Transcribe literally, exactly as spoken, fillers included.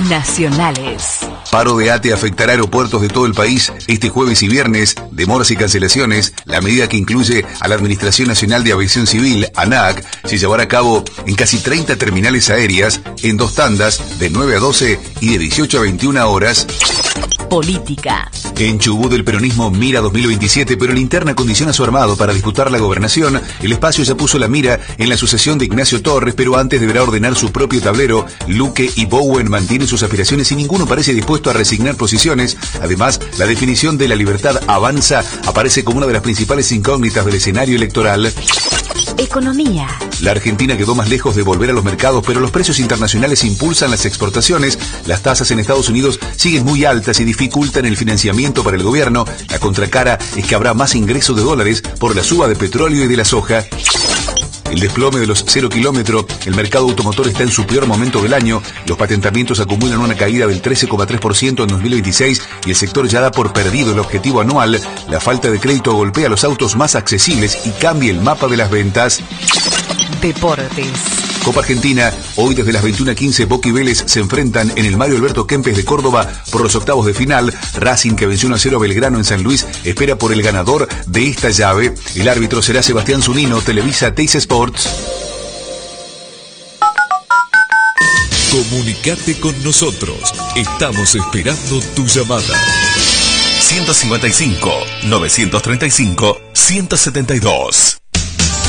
Nacionales. Paro de ATE afectará aeropuertos de todo el país este jueves y viernes, demoras y cancelaciones. La medida, que incluye a la Administración Nacional de Aviación Civil, ANAC, se llevará a cabo en casi treinta terminales aéreas, en dos tandas, de nueve a doce y de dieciocho a veintiuna horas. Política. En Chubut el peronismo mira dos mil veintisiete, pero la interna condiciona su armado para disputar la gobernación. El espacio ya puso la mira en la sucesión de Ignacio Torres, pero antes deberá ordenar su propio tablero. Luque y Bowen mantienen sus aspiraciones y ninguno parece dispuesto a resignar posiciones. Además, la definición de la libertad avanza aparece como una de las principales incógnitas del escenario electoral. Economía. La Argentina quedó más lejos de volver a los mercados, pero los precios internacionales impulsan las exportaciones. Las tasas en Estados Unidos siguen muy altas y dificultan el financiamiento para el gobierno. La contracara es que habrá más ingreso de dólares por la suba de petróleo y de la soja. El desplome de los cero kilómetros, el mercado automotor está en su peor momento del año. Los patentamientos acumulan una caída del trece coma tres por ciento en dos mil veintiséis y el sector ya da por perdido el objetivo anual. La falta de crédito golpea los autos más accesibles y cambia el mapa de las ventas. Deportes. Copa Argentina, hoy desde las veintiuna quince Boca y Vélez se enfrentan en el Mario Alberto Kempes de Córdoba por los octavos de final. Racing, que venció uno a cero a Belgrano en San Luis, espera por el ganador de esta llave. El árbitro será Sebastián Zunino. Televisa Teis Sports. Comunicate con nosotros. Estamos esperando tu llamada. ciento cincuenta y cinco, novecientos treinta y cinco, ciento setenta y dos.